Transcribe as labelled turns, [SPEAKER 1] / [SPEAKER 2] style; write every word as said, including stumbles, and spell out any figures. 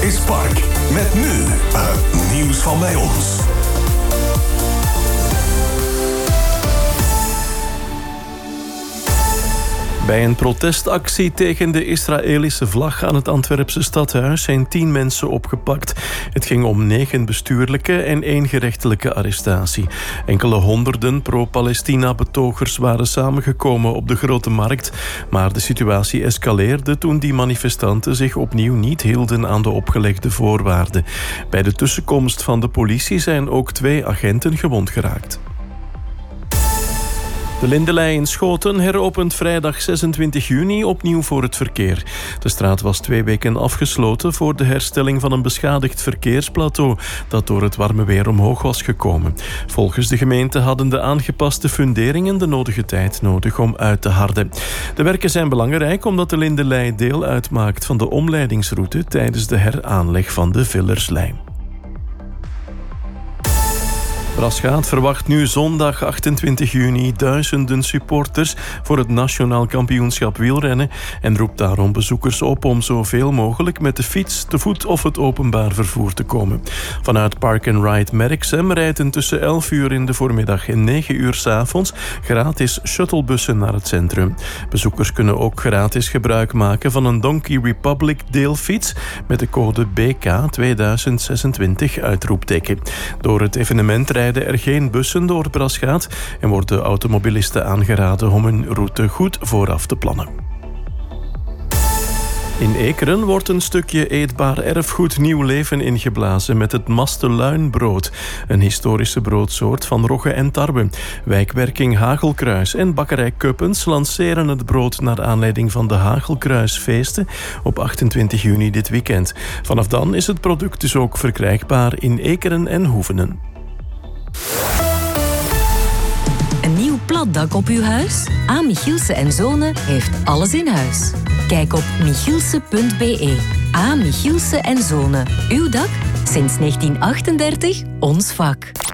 [SPEAKER 1] Chris Park. Met nu het nieuws van bij ons.
[SPEAKER 2] Bij een protestactie tegen de Israëlische vlag aan het Antwerpse stadhuis zijn tien mensen opgepakt. Het ging om negen bestuurlijke en één gerechtelijke arrestatie. Enkele honderden pro-Palestina-betogers waren samengekomen op de Grote Markt. Maar de situatie escaleerde toen die manifestanten zich opnieuw niet hielden aan de opgelegde voorwaarden. Bij de tussenkomst van de politie zijn ook twee agenten gewond geraakt. De Lindelei in Schoten heropent vrijdag zesentwintig juni opnieuw voor het verkeer. De straat was twee weken afgesloten voor de herstelling van een beschadigd verkeersplateau dat door het warme weer omhoog was gekomen. Volgens de gemeente hadden de aangepaste funderingen de nodige tijd nodig om uit te harden. De werken zijn belangrijk omdat de Lindelei deel uitmaakt van de omleidingsroute tijdens de heraanleg van de Villerslijn. Braschaat verwacht nu zondag achtentwintig juni duizenden supporters voor het nationaal kampioenschap wielrennen en roept daarom bezoekers op om zoveel mogelijk met de fiets, te voet of het openbaar vervoer te komen. Vanuit Park and Ride Merksem rijden tussen elf uur in de voormiddag en negen uur 's avonds gratis shuttlebussen naar het centrum. Bezoekers kunnen ook gratis gebruik maken van een Donkey Republic deelfiets met de code B K tweeduizend zesentwintig uitroepteken. Door het evenement rijden er geen bussen door Braschaat en worden automobilisten aangeraden om hun route goed vooraf te plannen. In Ekeren wordt een stukje eetbaar erfgoed nieuw leven ingeblazen met het Masteluinbrood, een historische broodsoort van rogge en tarwe. Wijkwerking Hagelkruis en bakkerij Kuppens lanceren het brood naar aanleiding van de Hagelkruisfeesten op achtentwintig juni dit weekend. Vanaf dan is het product dus ook verkrijgbaar in Ekeren en Hoevenen.
[SPEAKER 3] Een nieuw plat dak op uw huis? A. Michielsen en Zonen heeft alles in huis. Kijk op michielsen punt b e. A. Michielsen en Zonen. Uw dak? Sinds negentien achtendertig ons vak.